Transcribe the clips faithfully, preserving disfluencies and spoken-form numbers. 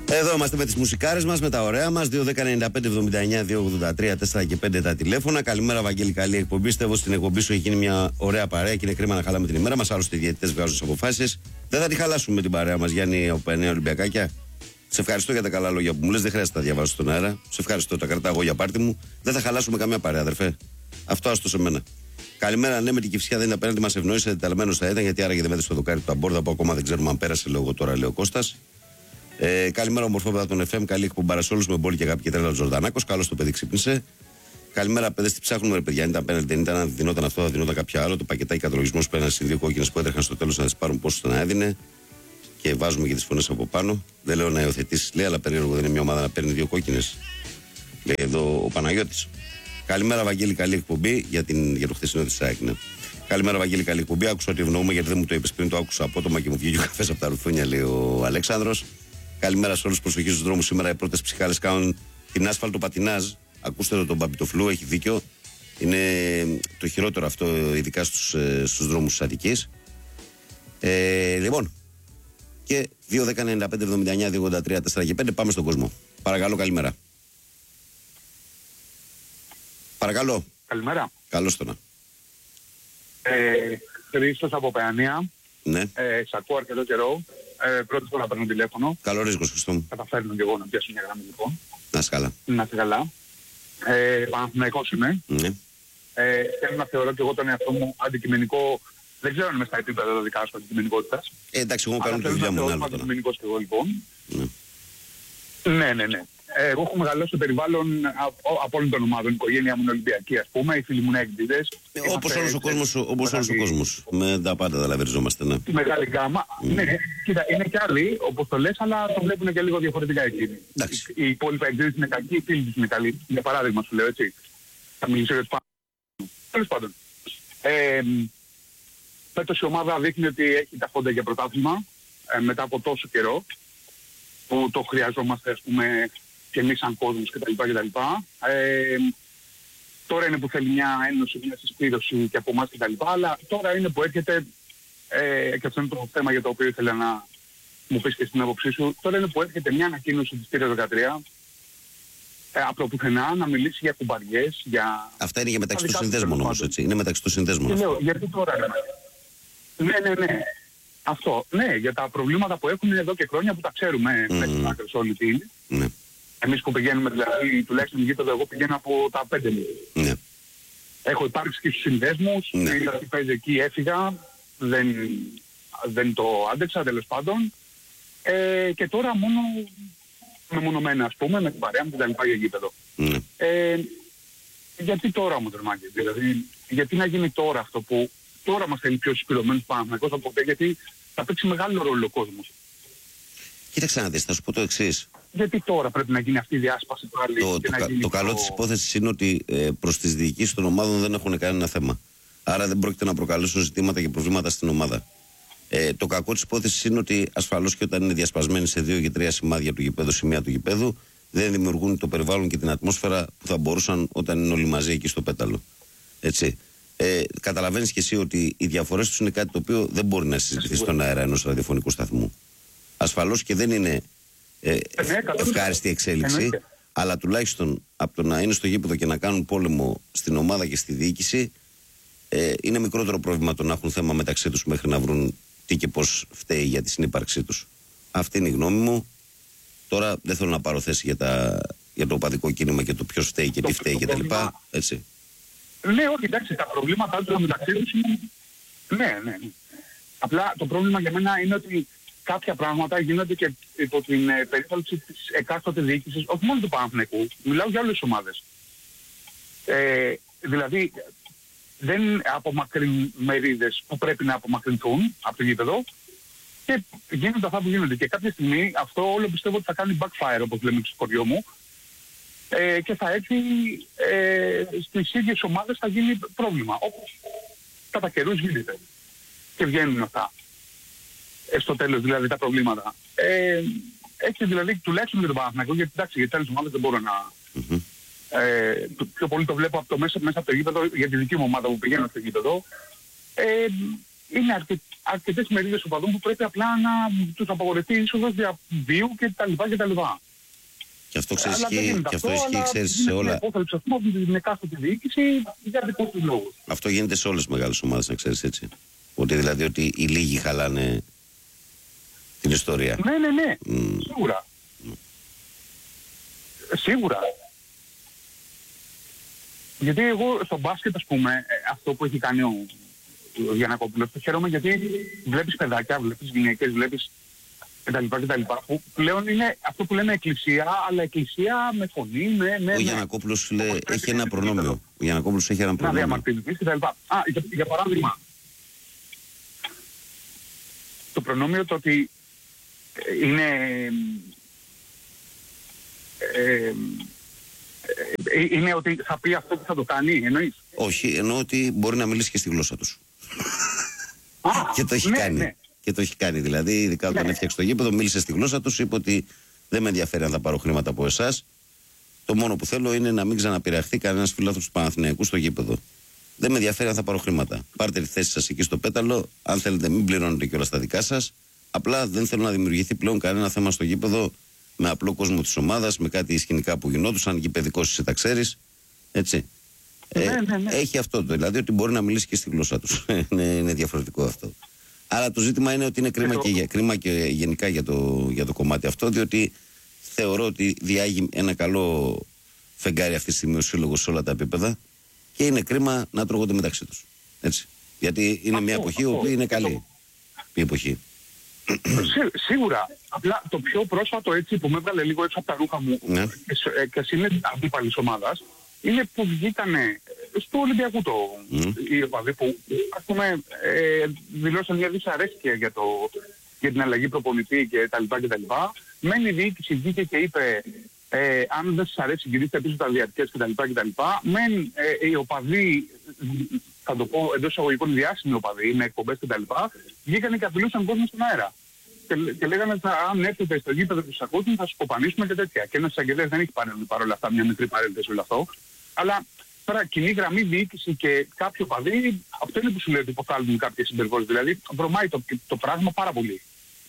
Εδώ είμαστε με τις μουσικάρες μας, με τα ωραία μας. δύο δέκα ενενήντα πέντε εβδομήντα εννιά διακόσια ογδόντα τρία τέσσερα και πέντε τα τηλέφωνα. Καλημέρα, Βαγγέλη. Καλή εκπομπή. Πιστεύω στην εκπομπή σου έχει γίνει μια ωραία παρέα και είναι κρίμα να χαλάμε την ημέρα μας. Άλλωστε οι διαιτητές βγάζουν τις αποφάσεις. Δεν θα τη χαλάσουμε με την παρέα μας, Γιάννη, από εννέα Ολυμπιακάκια. Σε ευχαριστώ για τα καλά λόγια που μου λες. Δεν χρειάζεται να τα διαβάσω στον αέρα. Σε ευχαριστώ, τα κρατάω εγώ για πάρτι μου. Δεν θα χαλάσουμε καμία παρέα, αδερφέ. Αυτό άστο σε μένα. Καλημέρα, ναι, με την Κυφσιά δεν είναι απέναντι, μας ευνόησε, εντεταλμένος θα ήταν, γιατί άραγε δεν μέτρησε το δοκάρι του Αμπόρδα που ακόμα δεν ξέρουμε αν πέρασε, λέω εγώ τώρα, λέει ο Κώστας. Ε, καλημέρα, ομορφόπεδα των εφ εμ. Καλή εκπομπάρα σε όλους με μπόλη και αγάπη και τρέλα Τζορδανάκος. Καλώς το παιδί ξύπνησε. Καλημέρα, παιδες, τι ψάχνουμε, ρε παιδιά. Αν ήταν απέναντι, δεν ήταν, αν δινόταν αυτό, θα δινόταν κάποια άλλο. Το πακετάκι καταλογισμό που πέρασε οι δύο κόκκινες που έτρεχαν στο τέλος να τις πάρουν πόσο να έδινε. Και βάζουμε και τις φωνές από πάνω. Δεν λέω να υιοθετήσεις, λέει, αλλά περίεργο δεν είναι μια ομάδα να παίρνει δύο κόκκινες. Λέει εδώ ο Παναγιώτης. Καλημέρα, Βαγγέλη, καλή εκπομπή για, την, για το χθεσινό της ΑΕΚ. Ναι. Καλημέρα, Βαγγέλη, καλή εκπομπή. Άκουσα ότι ευνοούμε γιατί δεν μου το είπες πριν, το άκουσα απότομα και μου βγήκε ο καφές από τα ρουθούνια, λέει ο Αλέξανδρος. Καλημέρα σε όλους. Προσοχή στους δρόμους. Σήμερα οι πρώτες ψυχάλες κάνουν την άσφαλτο πατινάζ. Ακούστε το τον Παπιτοφλού, έχει δίκιο. Είναι το χειρότερο αυτό, ειδικά στους, στους δρόμους της Αττικής. Ε, λοιπόν, και δύο δέκα ενενήντα πέντε εβδομήντα εννιά διακόσια ογδόντα τρία τέσσερα και πέντε πάμε στον κόσμο. Παρακαλώ, καλημέρα. Παρακαλώ. Καλημέρα. Καλώς το να. Ε, Χρήστος από Παιανία. Ναι. Ε, σ' ακούω αρκετό καιρό. Ε, πρώτη φορά παίρνω τηλέφωνο. Καλό ρίσκος, Χριστό μου. Καταφέρνω και εγώ να πιάσω μια γραμμή λοιπόν. Να είσαι καλά. Να είσαι καλά. Ε, Παναθηναϊκός είμαι. Ναι. Ε, θέλω να θεωρώ και εγώ τον εαυτό μου αντικειμενικό. Δεν ξέρω αν είμαι στα επίπεδα τα δικά σου αντικειμενικότητας. Ε, εντάξει, εγώ κάνω τη δουλειά μου. Αλλά θέλω να θεωρώ αντικειμενικός και εγώ λοιπόν. Ναι. Ναι, ναι, ναι. Ε, εγώ έχω μεγαλώσει στο περιβάλλον από, από όλων των ομάδων. Η οικογένειά μου είναι Ολυμπιακή, ας πούμε. Οι φίλοι μου είναι εκδίδες. Ε, όπως όλος ο κόσμος, όπως όλος ο κόσμος. Με τα πάντα τα λαβεριζόμαστε, ναι. Τη μεγάλη γκάμα. Mm. Ναι, κοίτα, είναι και άλλοι, όπως το λες, αλλά το βλέπουν και λίγο διαφορετικά εκείνοι. Εντάξει. Οι υπόλοιποι εκδίδες είναι κακοί, οι φίλοι τους είναι καλοί. Για παράδειγμα σου λέω, έτσι. Θα μιλήσω για τους πάνω. Τέλος πάντων. Ε, φέτος η ομάδα δείχνει ότι έχει τα φόντα για πρωτάθλημα ε, μετά από τόσο καιρό που το χρειαζόμαστε, ας πούμε, και εμείς σαν κόσμος κτλ. κτλ. Ε, τώρα είναι που θέλει μια ένωση, μια συσπήρωση και από εμάς κτλ. Αλλά τώρα είναι που έρχεται, ε, και αυτό είναι το θέμα για το οποίο ήθελα να μου πεις και στην άποψή σου, τώρα είναι που έρχεται μια ανακοίνωση της Τήρας δεκατρία ε, από το πουθενά να μιλήσει για κουμπαριές, για... Αυτά είναι για μεταξύ των συνδέσμων όμως, έτσι. Είναι μεταξύ των συνδέσμων. Και λέω, γιατί τώρα λέμε. Ναι, ναι, ναι. Αυτό. Ναι, για τα προβλήματα που έχουν εδώ και χρόνια που τα ξέρουμε mm. μέχρι άκρες όλοι τι είναι. Ναι. Εμείς που πηγαίνουμε, δηλαδή, τουλάχιστον γήπεδο, εγώ πηγαίνω από τα πέντε μου. Ναι. Έχω υπάρξει και στους συνδέσμους, ναι. είδα τι παίζει εκεί, έφυγα, δεν, δεν το άντεξα τέλος πάντων. Ε, και τώρα μόνο μεμονωμένα, ας πούμε, με την παρέα μου και τα λοιπά για γήπεδο. Ναι. Ε, γιατί τώρα μου τερμάκι, δηλαδή, γιατί να γίνει τώρα αυτό που τώρα μας θέλει πιο συσπηρωμένους Παναθηναϊκός από ποτέ, γιατί θα παίξει μεγάλο ρόλο ο κόσμος. Κοίταξε να δεις, θα σου πω το εξής. Γιατί τώρα πρέπει να γίνει αυτή η διάσπαση πάλι Το, και το, να το, γίνει το καλό το... της υπόθεσης είναι ότι ε, προς τις διοικήσεις των ομάδων δεν έχουν κανένα θέμα. Άρα δεν πρόκειται να προκαλέσουν ζητήματα και προβλήματα στην ομάδα. Ε, το κακό της υπόθεσης είναι ότι ασφαλώς και όταν είναι διασπασμένοι σε δύο και τρία σημάδια του γηπέδου, σημεία του γηπέδου, δεν δημιουργούν το περιβάλλον και την ατμόσφαιρα που θα μπορούσαν όταν είναι όλοι μαζί εκεί στο πέταλο. Έτσι. Ε, καταλαβαίνεις και εσύ ότι οι διαφορές τους είναι κάτι το οποίο δεν μπορεί να συζητηθεί στον αέρα ενός ραδιοφωνικού σταθμού. Ασφαλώς και δεν είναι ε, ευχάριστη εξέλιξη, εννοείται. Αλλά τουλάχιστον από το να είναι στο γήπεδο και να κάνουν πόλεμο στην ομάδα και στη διοίκηση, ε, είναι μικρότερο πρόβλημα το να έχουν θέμα μεταξύ τους μέχρι να βρουν τι και πώς φταίει για τη συνύπαρξή τους. Αυτή είναι η γνώμη μου. Τώρα δεν θέλω να πάρω θέση για, τα, για το οπαδικό κίνημα και το ποιος φταίει και τι φταίει κτλ. Έτσι. Ναι, όχι, εντάξει, τα προβλήματά τους μεταξύ τους είναι... Ναι, ναι. Απλά το πρόβλημα για μένα είναι ότι κάποια πράγματα γίνονται και υπό την ε, περίθαλψη της εκάστοτε διοίκησης, όχι μόνο του Παναθηναϊκού, μιλάω για όλες τις ομάδες. Ε, δηλαδή, δεν απομακρύνουν μερίδες που πρέπει να απομακρυνθούν από το γήπεδο και γίνονται αυτά που γίνονται. Και κάποια στιγμή αυτό όλο πιστεύω ότι θα κάνει backfire, όπως λέμε στο χωριό μου, ε, και θα έρθει ε, στις ίδιες ομάδες θα γίνει πρόβλημα. Όπως κατά καιρούς γίνεται. Και βγαίνουν αυτά. Ε, στο τέλος δηλαδή τα προβλήματα. Ε, έτσι δηλαδή τουλάχιστον για τον Παναθηναϊκό, γιατί εντάξει για τις άλλες ομάδες δεν μπορώ να... Mm-hmm. Ε, πιο πολύ το βλέπω από το μέσα, μέσα από το γήπεδο για τη δική μου ομάδα που πηγαίνω στο γήπεδο. Ε, είναι αρκε, αρκετές μερίδες οπαδών που πρέπει απλά να τους απαγορευτεί η είσοδος διαβίου κτλ. Και αυτό ξέρεις και, και αυτό ισχύει, ξέρεις, σε όλα. Είναι υπόθεση, ας πούμε, την εκάστοτε διοίκηση για δικούς τους λόγους. Αυτό γίνεται σε όλες τις μεγάλες ομάδες, να ξέρεις, έτσι. Ότι δηλαδή ότι οι λίγοι χαλάνε την ιστορία. Ναι, ναι, ναι. Mm. Σίγουρα. Mm. Σίγουρα. Γιατί εγώ στο μπάσκετ, ας πούμε, αυτό που έχει κάνει ο, ο Γιαννακόπουλος, το χαίρομαι γιατί βλέπεις παιδάκια, βλέπεις γυναίκες, βλέπεις κτλ. κτλ. Που πλέον είναι αυτό που λέμε εκκλησία, αλλά εκκλησία με φωνή, με... με ο Γιαννακόπουλος λέει, έχει ένα προνόμιο. Ο Γιαννακόπουλος έχει ένα προνόμιο. Να διαμαρτυρηθείς κτλ. Α, για, για παράδειγμα, το προνόμιο το ότι είναι... Ε, ε, είναι ότι θα πει αυτό που θα το κάνει, εννοείς? Όχι, εννοώ ότι μπορεί να μιλήσει και στη γλώσσα τους. Α, και το έχει ναι, κάνει. Ναι. Και το έχει κάνει. Δηλαδή, ειδικά όταν ναι. έφτιαξε το γήπεδο, μίλησε στη γλώσσα τους, είπε ότι δεν με ενδιαφέρει αν θα πάρω χρήματα από εσάς. Το μόνο που θέλω είναι να μην ξαναπειραχθεί κανένας φιλάθλος του Παναθηναϊκού στο γήπεδο. Δεν με ενδιαφέρει αν θα πάρω χρήματα. Πάρτε τη θέση σας εκεί στο πέταλο. Αν θέλετε, μην πληρώνετε κιόλας τα δικά σας. Απλά δεν θέλω να δημιουργηθεί πλέον κανένα θέμα στο γήπεδο με απλό κόσμο της ομάδας, με κάτι σκηνικά που γινόντουσαν. Γηπεδικός εσύ τα ξέρεις. Έτσι. Ναι, ε, ναι, ναι. Έχει αυτό το. Δηλαδή ότι μπορεί να μιλήσει και στη γλώσσα τους. είναι, είναι διαφορετικό αυτό. Αλλά το ζήτημα είναι ότι είναι κρίμα, και, κρίμα και γενικά για το, για το κομμάτι αυτό, διότι θεωρώ ότι διάγει ένα καλό φεγγάρι αυτή τη στιγμή ο σύλλογος σε όλα τα επίπεδα και είναι κρίμα να τρώγονται μεταξύ τους. Έτσι. Γιατί είναι αυτό, μια εποχή που είναι καλή. Αυτό. Η εποχή. Σί, σίγουρα. Απλά το πιο πρόσφατο έτσι που με έβγαλε λίγο έξω από τα ρούχα μου ναι. και είναι αντίπαλης ομάδας είναι που βγήκανε στο Ολυμπιακού το mm. οι οπαδοί που ας πούμε ε, δηλώσαν μια δυσαρέσκεια για, το, για την αλλαγή προπονητή και τα λοιπά και τα λοιπά. Μένει η διοίκηση βγήκε και είπε ε, αν δεν σας αρέσει γυρίστε πίσω τα διαρκές και τα λοιπά και τα λοιπά. Μεν ε, οι οπαδοί, θα το πω εντός εισαγωγικών διάσημοι οπαδοί με εκπομπές και τα λοιπά, βγήκανε και απειλούσαν κόσμο στον αέρα. Και, και λέγανε ότι αν έρθετε στο γήπεδο που σας ακούσουν θα σας κοπανίσουμε και τέτοια. Και ένας εισαγγελέας δεν έχει πάρει παρόλα αυτά μια μικρή παρένθεση όλο αυτό. Αλλά τώρα κοινή γραμμή διοίκηση και κάποιο παδί, αυτό είναι που σου λέει ότι υποφάλλουν κάποιες συμπεριφορές. Δηλαδή βρωμάει το, το πράγμα πάρα πολύ.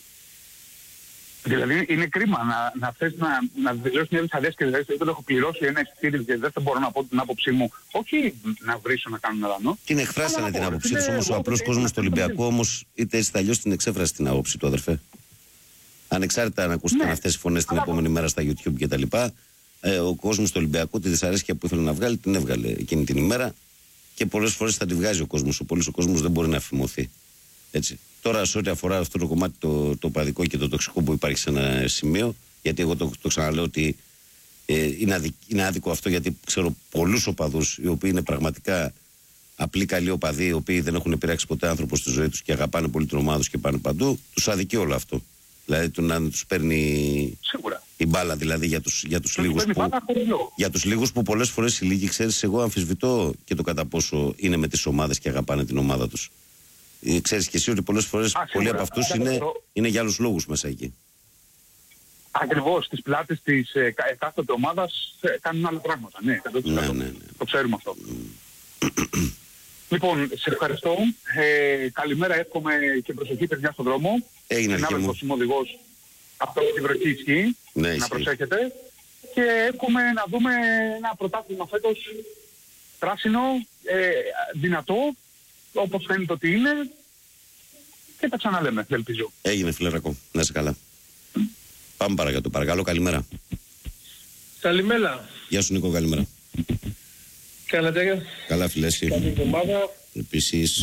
Δηλαδή είναι κρίμα να, να θες να, να δηλώσεις μια δυσαρέσκεια και δηλαδή δεν έχω πληρώσει ένα εισιτήριο και δεν θα μπορώ να πω την άποψή μου. Όχι να βρίσω να κάνω ένα δανό. Την εκφράσανε την άποψή τους όμως ο απλός κόσμος του Ολυμπιακού όμως είτε έτσι αλλιώς την εξέφρασε την άποψη του, αδερφέ. Ανεξάρτητα αν ακούστηκαν ναι, αυτές οι φωνές την επόμενη μέρα στα YouTube κτλ. Ε, ο κόσμος του Ολυμπιακού τη δυσαρέσκεια που ήθελε να βγάλει την έβγαλε εκείνη την ημέρα και πολλές φορές θα τη βγάζει ο κόσμος. Ο πολλής ο κόσμος δεν μπορεί να αφημωθεί. Έτσι. Τώρα, σε ό,τι αφορά αυτό το κομμάτι το, το παδικό και το τοξικό που υπάρχει σε ένα σημείο, γιατί εγώ το, το ξαναλέω ότι ε, είναι, αδικ, είναι άδικο αυτό, γιατί ξέρω πολλούς οπαδούς οι οποίοι είναι πραγματικά απλοί καλοί οπαδοί, οι οποίοι δεν έχουν πειράξει ποτέ άνθρωπο στη ζωή τους και αγαπάνε πολύ την ομάδα τους και πάνε παντού, τους αδικεί όλο αυτό. Δηλαδή του να τους παίρνει σίγουρα η μπάλα, δηλαδή για τους, για τους λίγους που, για τους λίγους που πολλές φορές οι λίγοι, ξέρεις, εγώ αμφισβητώ και το κατά πόσο είναι με τις ομάδες και αγαπάνε την ομάδα τους. Ε, ξέρεις και εσύ ότι πολλές φορές Α, πολλοί από αυτούς είναι, είναι για άλλους λόγους μέσα εκεί. Ακριβώς, στις πλάτες της ε, κάθε ομάδας ε, κάνουν άλλα πράγματα. Ναι, ναι, ναι, ναι. Το ξέρουμε αυτό. Mm. Λοιπόν, σε ευχαριστώ. Ε, καλημέρα, εύχομαι και προσοχή παιδιά στον δρόμο. Έγινε αρχή μου. Είμαι οδηγός, αυτό τη βροχή ισχύει, ναι, να ισχύει. Προσέχετε. Και εύχομαι να δούμε ένα πρωτάθλημα φέτος πράσινο, ε, δυνατό, όπως φαίνεται ότι είναι. Και τα ξαναλέμε, ελπίζω. Έγινε φιλερακό, να είσαι καλά. Mm. Πάμε παρακάτω, παρακαλώ, καλημέρα. Καλημέρα. Γεια σου Νίκο, καλημέρα. Κάνατε. Καλά φίλε εσύ. Καλή εβδομάδα. Επίσης.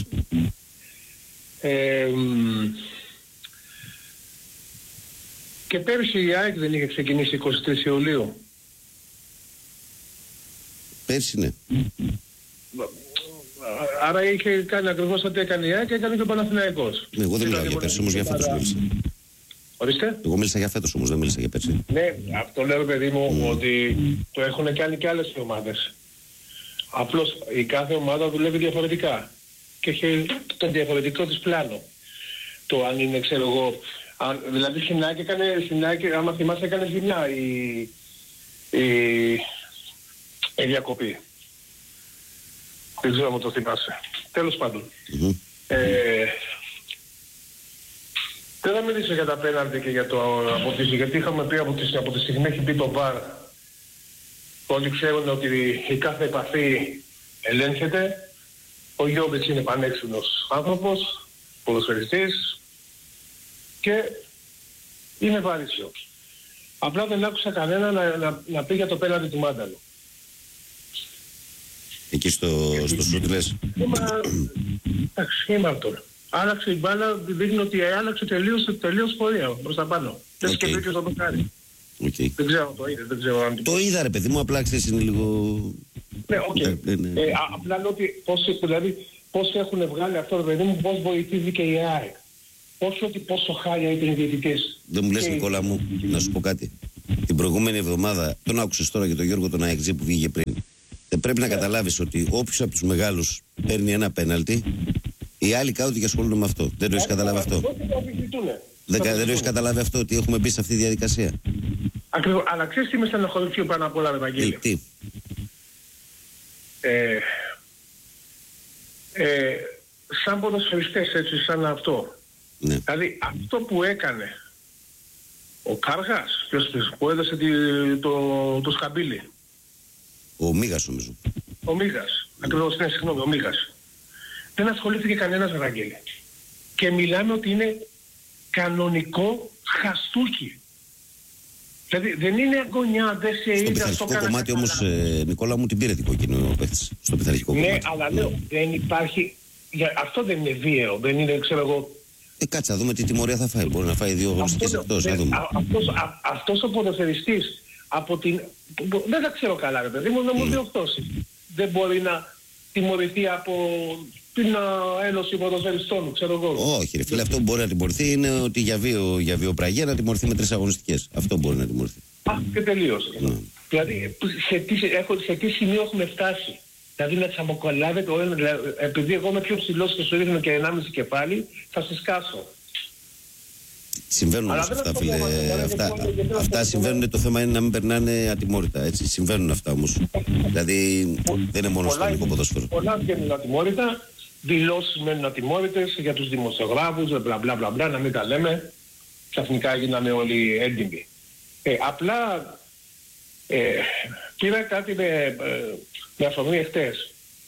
Ε, και πέρυσι η ΑΕΚ δεν είχε ξεκινήσει εικοστή τρίτη Ιουλίου. Πέρυσι ναι. Άρα είχε κάνει ακριβώς ό,τι έκανε η ΑΕΚ και έκανε και ο Παναθηναϊκός. Ναι, εγώ δεν μιλάω για πέρυσι, όμως για φέτος μίλησα. Ορίστε. Εγώ μίλησα για φέτος όμως, δεν μίλησα για πέρυσι. Ναι, αυτό λέω παιδί μου mm. ότι το έχουν κάνει και άλλες ομάδες. Απλώς η κάθε ομάδα δουλεύει διαφορετικά και έχει το διαφορετικό της πλάνο. Το αν είναι, ξέρω εγώ, αν, δηλαδή στην ΑΕΚ έκανε, στην ΑΕΚ, άμα θυμάσαι, έκανε ζημιά η, η, η διακοπή. Δεν ξέρω αν το θυμάσαι. Τέλος πάντων. Mm-hmm. Ε, Δεν θα μιλήσω για τα πέναλτι και για το αποτύχει, γιατί είχαμε πει από τη, από τη στιγμή έχει πει το βαρ. Όλοι ξέρουν ότι η κάθε επαφή ελέγχεται. Ο Γιώβιτς είναι πανέξυπνος άνθρωπος, ποδοσφαιριστής και είναι βαρύσιος. Απλά δεν άκουσα κανένα να, να, να πει για το πέναλτι του Μάνταλου. Εκεί στο, στο σουτ λες. Εντάξει, είμαι τώρα. Άλλαξε η μπάλα, δείχνει ότι άλλαξε τελείως, τελείως πορεία προς τα πάνω. Δεν Okay. σκεφτεί και στο μπουκάρι. Okay. Δεν ξέρω το είδε, δεν ξέρω αν... Το είδα ρε παιδί μου, απλά ξέρεις είναι λίγο... Ναι, οκ. Okay. Ναι, ναι. Ε, απλά λέω ότι πώς, δηλαδή, πώς έχουν βγάλει αυτό, ρε παιδί μου, πώς βοηθήσει και η ΑΕΚ. Όχι ότι πόσο χάλια ήταν οι διαιτητές. Δεν μου λες, Νικόλα μου, να σου πω κάτι. Την προηγούμενη εβδομάδα, τον άκουσες τώρα και τον Γιώργο τον ΑΕΚΤΖΙ που βγήκε πριν. Δεν πρέπει να καταλάβεις ότι όποιος από τους μεγάλους παίρνει ένα πέναλτι, οι άλλοι κάθονται και ασχολούνται με αυτό. Δεν το έχεις καταλάβει αυτό. Δεν, δεν το έχεις καταλάβει αυτό, ότι έχουμε μπει σε αυτή τη διαδικασία. Ακριβώς. Αλλά ξέρεις τι με στενοχωρεί πάνω απ' όλα, Ευαγγέλη. Τι. Ε, ε, σαν ποδοσφαιριστές, έτσι, σαν αυτό. Ναι. Δηλαδή αυτό που έκανε ο Κάργας, που έδωσε τη, το, το σκαμπίλι. Ο Μίγας νομίζω. Ο Μίγας. Mm. Ακριβώς, ναι, συγγνώμη, ο Μίγας. Δεν ασχολήθηκε κανένας, Ευαγγέλη. Και μιλάμε ότι είναι κανονικό χαστούκι. Δηλαδή δεν είναι αγωνιά, δεν σε είδα. Στο πειθαρχικό κομμάτι όμως, ε, Νικόλα μου, την πήρε την κόκκινη ο παίχτης. Στο πειθαρχικό ναι, κομμάτι. Αλλά ναι, αλλά λέω, δεν υπάρχει... Για, αυτό δεν είναι βίαιο, δεν είναι, ξέρω εγώ... Ε, κάτσε, να δούμε τι τιμωρία θα φάει. Μπορεί να φάει δύο αγωνιστικές εκτός, να δούμε. Αυτός, α, αυτός ο ποδοσφαιριστής από την... Δεν τα ξέρω καλά, ρε παιδί μου, να μου διορθώσει. Δεν μπορεί να τιμωρηθεί από την Ένωση Ποδοσφαιριστών, ξέρω εγώ. Όχι, ρε φίλε, αυτό που μπορεί να τιμωρηθεί είναι ότι για, βίο, για βιοπραγία να τιμωρηθεί με τρεις αγωνιστικές. Αυτό μπορεί να τιμωρηθεί. Α, και τελείωσε. Ναι. Δηλαδή, σε τι, έχω, σε τι σημείο έχουμε φτάσει. Δηλαδή να τσαμποκολλάβετε, επειδή εγώ είμαι πιο ψηλός και σου ρίχνω και ενάμιση κεφάλι, θα σε σκάσω. Συμβαίνουν όμως αυτά, φίλε. Αυτά, αυτά συμβαίνουν, το θέμα είναι να μην περνάνε ατιμόρυτα. Έτσι. Συμβαίνουν αυτά όμως. Δηλαδή δεν είναι μόνο στο ελληνικό ποδόσφαιρο. Πολλά βγαίνουν ατιμόρυτα, δηλώσεις μένουν ατιμόρυτες για τους δημοσιογράφους, μπλα μπλα μπλα μπλα, να μην τα λέμε. Ξαφνικά γίνανε όλοι έντιμοι. Ε, απλά ε, πήρα κάτι με, ε, με αφορμή εχθές.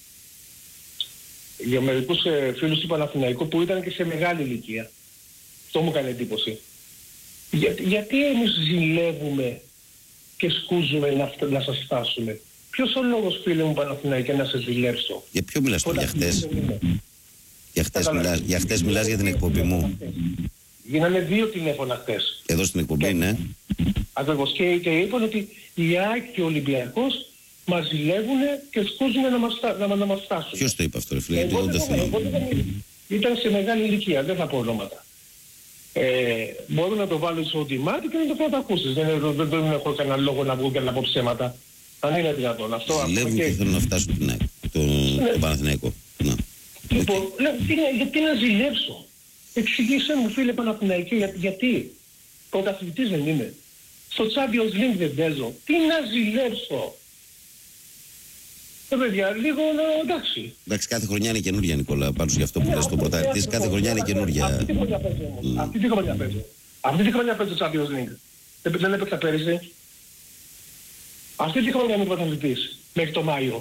Για μερικούς ε, φίλους του Παναθηναϊκού που ήταν και σε μεγάλη ηλικία. Αυτό μου έκανε εντύπωση. Για, γιατί εμείς ζηλεύουμε και σκούζουμε να, να σας φτάσουμε. Ποιος ο λόγος, φίλε μου Παναθηναϊκέ, να σε ζηλεύσω. Για ποιο μιλάς τώρα, για χτες. Για χτες μιλάς, για χτες μιλάς για την εκπομπή μου. Γίνανε δύο τηλέφωνα χτες. Εδώ στην εκπομπή, και, ναι. Ακριβώς. Και, και είπαν ότι η ΑΕΚ και ο Ολυμπιακός μας ζηλεύουν και σκούζουν να μας, να, να μας φτάσουν. Ποιος το είπε αυτό, ρε φίλε, γιατί εγώ δεν το θυμάμαι. Ήταν σε μεγάλη ηλικία, δεν θα πω ονόματα. Ε, μπορώ να το βάλω στο τιμάτι και να το πω να το ακούσεις. Δεν, δεν, δεν έχω κανένα λόγο να βγω και να πω ψέματα. Αν είναι δυνατόν. Αυτό ζηλεύουν και, και θέλουν να φτάσουν την ΑΕΚ, το, ναι. το Παναθηναϊκό. Ναι. Λοιπόν, okay. λέω, τι, γιατί να ζηλέψω. Εξηγήσε μου, φίλε Παναθηναϊκέ, για, γιατί. Πρωταθλητής δεν είναι. Στο Champions League δεν παίζω. Τι να ζηλέψω. Ε, παιδιά, λίγο να, εντάξει. Εντάξει, κάθε χρονιά είναι καινούργια, Νικόλα, πάνω για αυτό που λες στο πρωταθλητής. Κάθε χρονιά είναι καινούργια. Αυτή τη χρονιά παίζω όμως. Αυτή τη χρονιά παίζω. Αυτή τη χρονιά παίζω το Champions League. Δεν έπαιξα πέρυσι. Αυτή τη χρονιά είμαι πρωταθλητής. Μέχρι το Μάιο.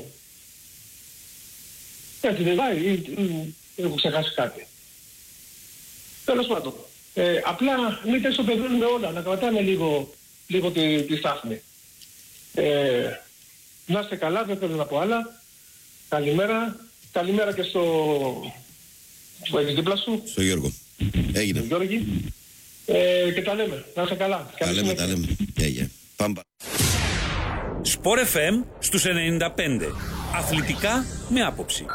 Έτσι δεν πάει ή έχω ξεχάσει κάτι. Τέλος πάντων. Ε, απλά μην τα ισοπεδώνουμε όλα. Να κρατάμε λίγο, λίγο τη, τη στάθμη. Ε, να είστε καλά, δεν θέλω να πω άλλα. Καλημέρα. Καλημέρα και στο... που έχεις δίπλα σου. Στο Γιώργο. Έγινε. Στο Γιώργη. Ε, και τα λέμε. Να είστε καλά. Τα λέμε, τα λέμε. Γεια, γεια. Πάμπα. Σπορ εφ εμ στους ενενήντα πέντε. Αθλητικά με άποψη.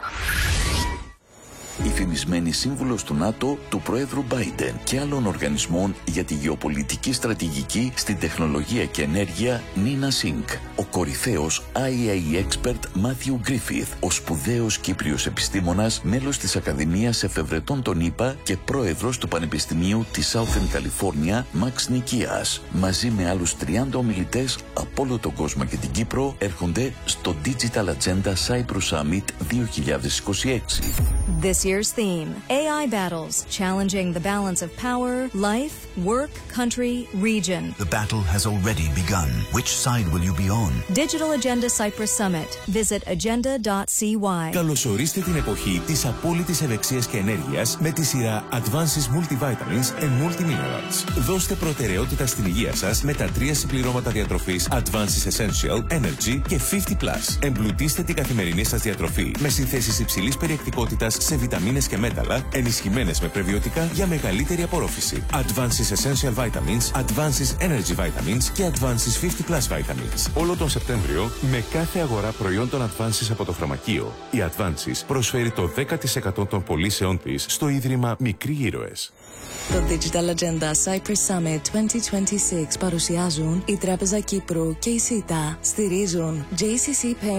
Η φημισμένη σύμβουλος του ΝΑΤΟ, του Προέδρου Biden και άλλων οργανισμών για τη γεωπολιτική στρατηγική στην τεχνολογία και ενέργεια, Νίνα Σινκ. Ο κορυφαίος άι έι expert Matthew Griffith, ο σπουδαίος Κύπριος επιστήμονας, μέλος της Ακαδημίας Εφευρετών των ΗΠΑ και πρόεδρος του Πανεπιστημίου της Southern California, Max Nikias. Μαζί με άλλους τριάντα ομιλητές από όλο τον κόσμο και την Κύπρο, έρχονται στο Digital Agenda Cyprus Summit δύο χιλιάδες είκοσι έξι. year's theme, A I battles, challenging the balance of power, life, work, country, region. The battle has already begun. Which side will you be on? Digital Agenda Cyprus Summit. Visit agenda dot c y. Καλωσορίστε την εποχή της απόλυτης ευεξίας και ενέργειας με τη σειρά Advances Multivitamins and Multiminerals. Δώστε προτεραιότητα στην υγεία σας με τα τρία συμπληρώματα διατροφής Advances Essential, Energy και πενήντα πλας. Εμπλουτίστε την καθημερινή σας διατροφή με συνθέσεις υψηλής περιεκτικότητας σε βιταμίνες και μέταλλα, ενισχυμένες με πρεβιωτικά για μεγαλύτερη απορρόφηση. Advances Essential Vitamins, Advances Energy Vitamins και Advances πενήντα πλας Vitamins. Όλο τον Σεπτέμβριο, με κάθε αγορά προϊόντων Advances από το φαρμακείο, η Advances προσφέρει το δέκα τοις εκατό των πωλήσεών της στο Ίδρυμα Μικροί Ήρωες. Το Digital Agenda Cyprus Summit είκοσι είκοσι έξι παρουσιάζουν η Τράπεζα Κύπρου και η ΣΥΤΑ. Στηρίζουν τζέι σι σι